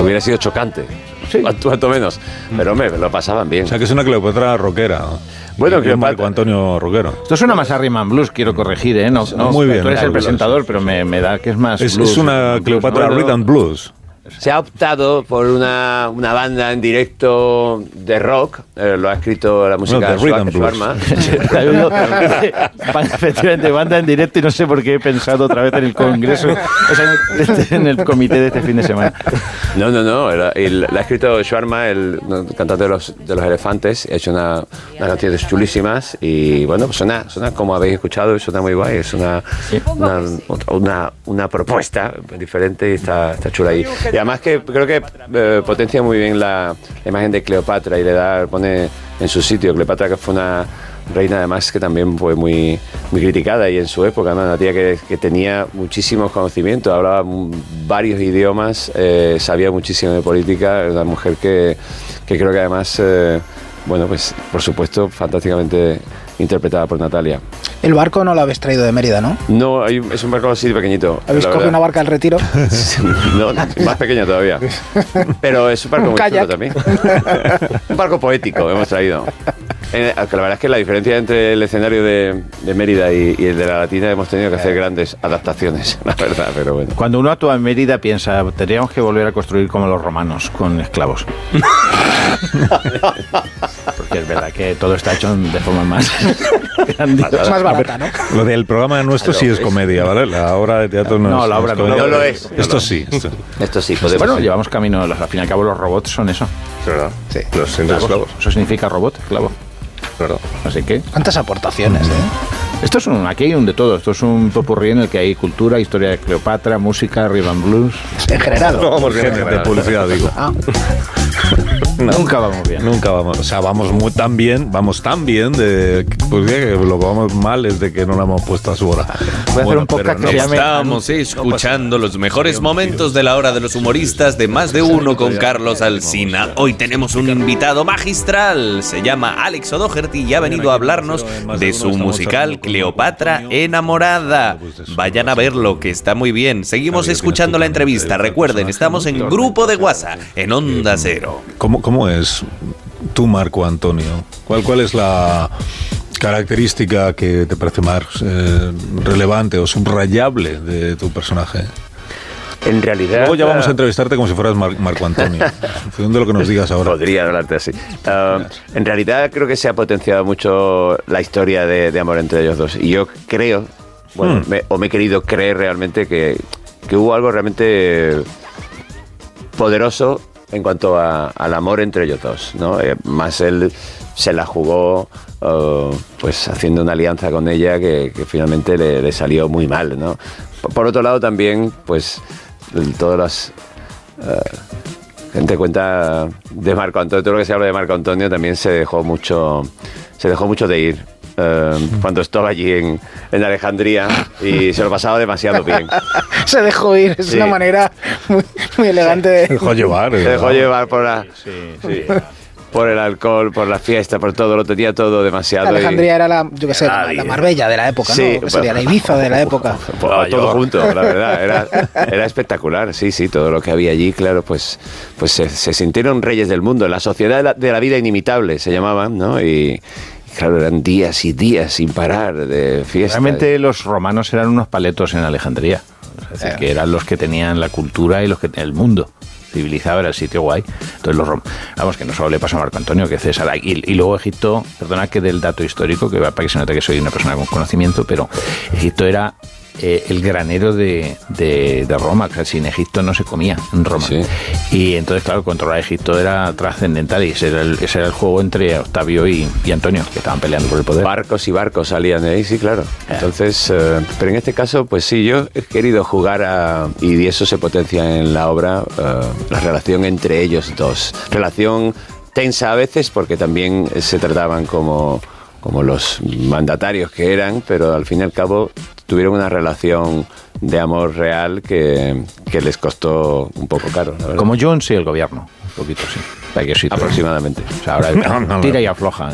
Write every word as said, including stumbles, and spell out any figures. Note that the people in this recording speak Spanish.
hubiera sido chocante. Sí. Cuanto, cuanto menos. Pero hombre, lo pasaban bien. O sea, que es una Cleopatra rockera. Bueno, que Marco Antonio rockero. Esto suena más a Rhythm and Blues, quiero corregir, ¿eh? No, no, muy bien. Tú eres el presentador, pero me, me da que es más Es, blues. es una Cleopatra bueno, Rhythm and Blues. Se ha optado por una, una banda en directo de rock, eh, lo ha escrito la música no, de Swarma. Efectivamente, banda en directo y no sé por qué he pensado otra vez en el congreso, o sea, en el comité de este fin de semana. No, no, no, la, la ha escrito Swarma, el, el cantante de los, de los Elefantes, ha hecho una, unas canciones chulísimas y bueno, pues suena, suena como habéis escuchado y suena muy guay, es una, una, una, una propuesta diferente y está, está chula ahí. Y además que creo que eh, potencia muy bien la, la imagen de Cleopatra y le da, pone en su sitio. Cleopatra, que fue una reina además que también fue muy, muy criticada y en su época, ¿no? Una tía que, que tenía muchísimos conocimientos, hablaba varios idiomas, eh, sabía muchísimo de política, una mujer que, que creo que además, eh, bueno, pues por supuesto, fantásticamente interpretada por Natalia. El barco no lo habéis traído de Mérida, ¿no? No, hay, es un barco así pequeñito. ¿Habéis cogido una barca del Retiro? No, más pequeña todavía. Pero es un barco muy chulo también. Un barco poético hemos traído. Eh, la verdad es que la diferencia entre el escenario de, de Mérida y, y el de la Latina hemos tenido que hacer grandes adaptaciones, la verdad, pero bueno. Cuando uno actúa en Mérida piensa, tendríamos que volver a construir como los romanos, con esclavos. Porque es verdad que todo está hecho de forma más grandiosa. Más barata, ¿no? Lo del programa nuestro sí es comedia, ¿vale? La obra de teatro no, no es, la obra no, no, no lo es. Esto sí. Esto, esto sí, podemos. Bueno, llevamos camino, al fin y al cabo los robots son eso. ¿Verdad? Sí. Los esclavos. esclavos. Eso significa robot, esclavo. ¿Verdad? Así que... ¿Cuántas aportaciones, eh? Esto es un, aquí hay un de todo. Esto es un popurrí en el que hay cultura, historia de Cleopatra, música, rhythm and blues. En general. No vamos bien en general. de publicidad, digo. Ah. No, nunca vamos bien. Nunca vamos. O sea, vamos muy tan bien, vamos tan bien de pues que lo que vamos mal es de que no la hemos puesto a su hora. Voy a hacer un podcast que se llame... Estamos escuchando los mejores momentos de la hora de los humoristas de Más de Uno con Carlos Alsina. Hoy tenemos un invitado magistral. Se llama Alex O'Doherty y ha venido a hablarnos de su musical Cleopatra enamorada. Vayan a verlo, que está muy bien. Seguimos escuchando la entrevista. Recuerden, estamos en grupo de WhatsApp, en Onda Cero. ¿Cómo, cómo es tú, Marco Antonio? ¿Cuál, cuál es la característica que te parece más eh, relevante o subrayable de tu personaje? En realidad... Luego ya vamos a entrevistarte como si fueras Mar- Marco Antonio, en función de lo que nos digas ahora. Podría hablarte así. Uh, en realidad creo que se ha potenciado mucho la historia de, de amor entre ellos dos. Y yo creo, bueno, hmm. me, o me he querido creer realmente que, que hubo algo realmente poderoso en cuanto a, al amor entre ellos dos, ¿no? Eh, más él se la jugó uh, pues haciendo una alianza con ella que, que finalmente le, le salió muy mal, ¿no? Por, por otro lado también, pues todas las uh, gente cuenta de Marco Antonio, todo lo que se habla de Marco Antonio también se dejó mucho, se dejó mucho de ir. Uh, cuando estaba allí en, en Alejandría y se lo pasaba demasiado bien. Se dejó ir, es sí. una manera muy, muy elegante de... Se dejó llevar. Se dejó llevar por la... Sí, sí. Por el alcohol, por la fiesta, por todo, lo tenía todo demasiado. Alejandría y... era la, yo qué sé, la, la Marbella de la época, ¿no? Sí, Que sería la Ibiza de la época. Todo, todo junto, la verdad, era, era espectacular, sí, sí, todo lo que había allí, claro, pues, pues se, se sintieron reyes del mundo, la sociedad de la, de la vida inimitable se llamaban, ¿no? Y claro, eran días y días sin parar de fiesta. Realmente los romanos eran unos paletos en Alejandría, es decir, eh. que eran los que tenían la cultura y los que tenían el mundo. Civilizado, era el sitio guay. Entonces los vamos, que no solo le pasó a Marco Antonio, que César, y, y luego Egipto, perdona que del dato histórico, que va para que se note que soy una persona con conocimiento, pero Egipto era eh, el granero de, de, de Roma, o sea, sin Egipto no se comía en Roma. Sí. Y entonces, claro, controlar Egipto era trascendental y ese era el, ese era el juego entre Octavio y, y Antonio, que estaban peleando por el poder. Barcos y barcos salían de ahí, sí, claro. Entonces, eh, pero en este caso, pues sí, yo he querido jugar a, y eso se potencia en la obra, eh, la relación entre ellos dos. Relación tensa a veces, porque también se trataban como, como los mandatarios que eran, pero al fin y al cabo tuvieron una relación de amor real que, que les costó un poco caro, la verdad. Como Jones y el gobierno, un poquito sí. Aproximadamente. O sea, ahora no, no, tira y afloja.